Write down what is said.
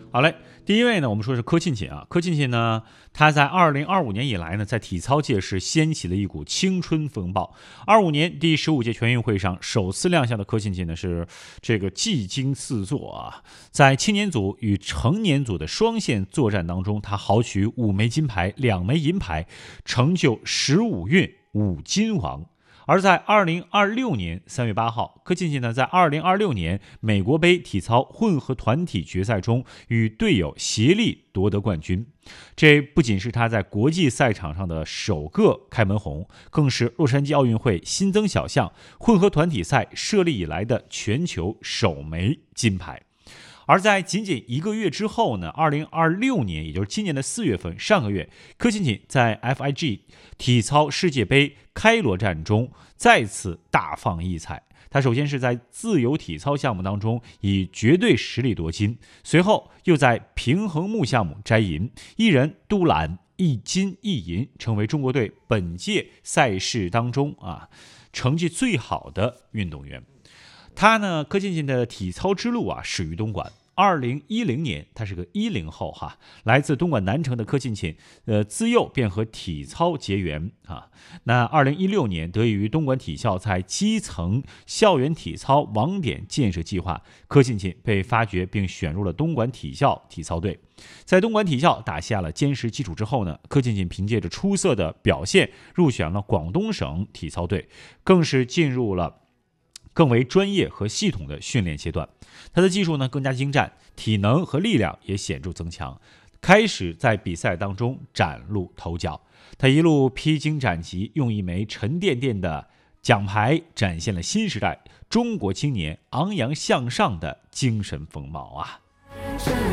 好嘞，第一位呢，我们说是柯庆勤啊。柯庆勤呢，他在2025年以来呢，在体操界是掀起了一股青春风暴。25年第15届全运会上首次亮相的柯庆勤呢，是这个技惊四座啊。在青年组与成年组的双线作战当中，他豪取5枚金牌、2枚银牌，成就15运5金王。而在2026年3月8号，柯庆勤呢在2026年美国杯体操混合团体决赛中与队友协力夺得冠军。这不仅是他在国际赛场上的首个开门红，更是洛杉矶奥运会新增小项混合团体赛设立以来的全球首枚金牌。而在仅仅1个月之后呢，2026年，也就是今年的4月份，上个月，柯庆勤在 FIG 体操世界杯开罗站中再次大放异彩。他首先是在自由体操项目当中以绝对实力夺金，随后又在平衡木项目摘银，一人独揽1金1银，成为中国队本届赛事当中成绩最好的运动员。他呢，柯庆勤的体操之路始于东莞。2010年，他是个10后来自东莞南城的柯庆勤，自幼便和体操结缘那2016年，得益于东莞体校在基层校园体操网点建设计划，柯庆勤被发掘并选入了东莞体校体操队。在东莞体校打下了坚实基础之后呢，柯庆勤凭借着出色的表现入选了广东省体操队，更是进入了更为专业和系统的训练阶段。他的技术呢更加精湛，体能和力量也显著增强，开始在比赛当中崭露头角。他一路披荆斩棘，用1枚沉甸甸的奖牌展现了新时代中国青年昂扬向上的精神风貌